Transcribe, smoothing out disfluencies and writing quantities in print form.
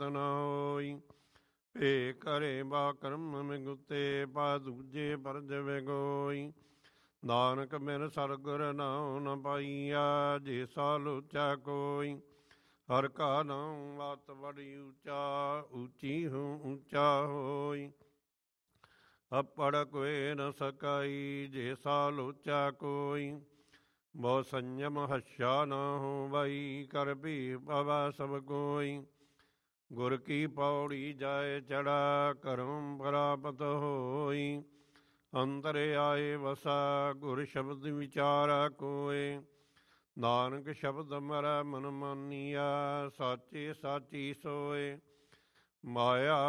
ਨਾ ਹੋਈ। ਭੇ ਕਰੇ ਬਾ ਕਰਮ ਮਿਗੁਤੇ ਪਾ ਦੂਜੇ ਪਰਜ ਵਿਗੋਈ। ਨਾਨਕ ਬਿਨ ਸਤਿਗੁਰ ਨਾਉ ਨ ਪਾਈਆ ਜੇ ਸਾ ਲੋਚਾ ਕੋਈ। ਹਰ ਕਾ ਨਾਮ ਮਤ ਬੜੀ ਉੱਚਾ ਉੱਚੀ ਹੂੰ ਉੱਚਾ ਹੋਈ। ਅਪੜ ਕੋਇ ਨ ਸਕਾਈ ਜੇ ਸਾ ਲੋਚਾ ਕੋਈ। ਬਹੁ ਸੰਜਮ ਹੱਛਾ ਨਾ ਹੋਵਈ ਕਰ ਵੀ ਪਵਾ ਸਭ ਕੋਈ। ਗੁਰ ਕੀ ਪੌੜੀ ਜਾਏ ਚੜਾ ਕਰਮ ਪ੍ਰਾਪਤ ਹੋਈ। ਅੰਤਰ ਆਏ ਵਸਾ ਗੁਰ ਸ਼ਬਦ ਵਿਚਾਰਾ ਕੋਏ। ਨਾਨਕ ਸ਼ਬਦ ਮਰੈ ਮਨ ਮਾਨੀਆ ਸਾਚੇ ਸਾਚੀ ਸੋਏ। ਮਾਇਆ